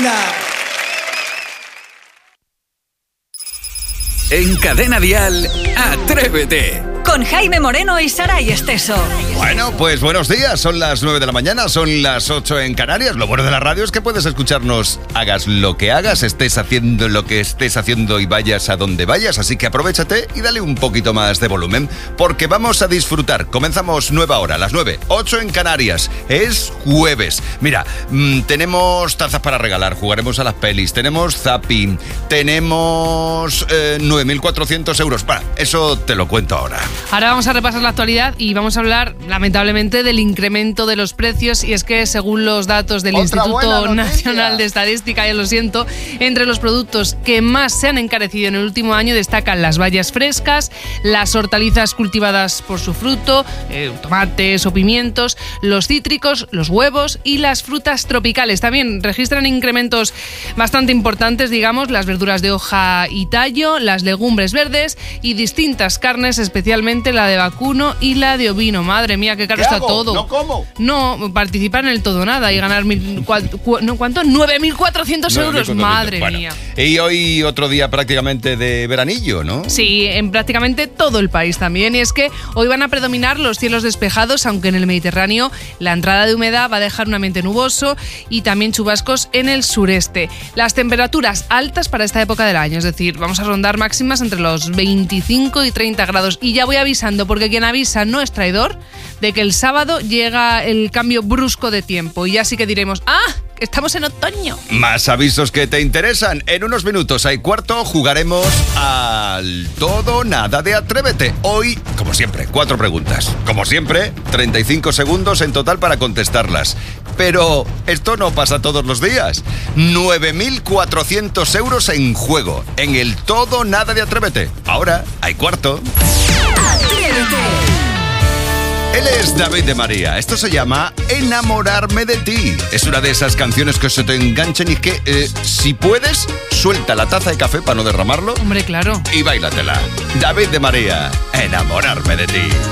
Una. En Cadena Dial, Atrévete. Con Jaime Moreno y Saray Esteso. Bueno, pues buenos días. Son las 9 de la mañana, son las 8 en Canarias. Lo bueno de la radio es que puedes escucharnos, hagas lo que hagas, estés haciendo lo que estés haciendo y vayas a donde vayas. Así que aprovéchate y dale un poquito más de volumen, porque vamos a disfrutar. Comenzamos nueva hora, las 9, 8 en Canarias. Es jueves. Mira, tenemos tazas para regalar, jugaremos a las pelis, tenemos zapping, tenemos 9.400 euros. Bueno, eso te lo cuento ahora. Ahora vamos a repasar la actualidad y vamos a hablar, lamentablemente, del incremento de los precios. Y es que, según los datos del Instituto Nacional de Estadística, ya lo siento, entre los productos que más se han encarecido en el último año destacan las bayas frescas, las hortalizas cultivadas por su fruto, tomates o pimientos, los cítricos, los huevos y las frutas tropicales. También registran incrementos bastante importantes, digamos, las verduras de hoja y tallo, las legumbres verdes y distintas carnes, especialmente la de vacuno y la de ovino. Madre mía, qué caro está todo. ¿No como? No, participar en el todo nada y ganar 9.400 euros. Madre mía. Y hoy otro día prácticamente de veranillo, ¿no? Sí, en prácticamente todo el país también. Y es que hoy van a predominar los cielos despejados, aunque en el Mediterráneo la entrada de humedad va a dejar un ambiente nuboso y también chubascos en el sureste. Las temperaturas altas para esta época del año, es decir, vamos a rondar máximas entre los 25 y 30 grados. Y ya voy avisando, porque quien avisa no es traidor, de que el sábado llega el cambio brusco de tiempo. Y ya sí que diremos, que estamos en otoño. Más avisos que te interesan. En unos minutos, hay cuarto, jugaremos al todo o nada de Atrévete. Hoy, como siempre, 4 preguntas. Como siempre, 35 segundos en total para contestarlas. Pero esto no pasa todos los días. 9.400 euros en juego, en el todo o nada de Atrévete. Ahora, hay cuarto. Él es David de María. Esto se llama Enamorarme de ti. Es una de esas canciones que se te enganchan y que, si puedes, suelta la taza de café para no derramarlo. Hombre, claro. Y báilatela. David de María, Enamorarme de ti.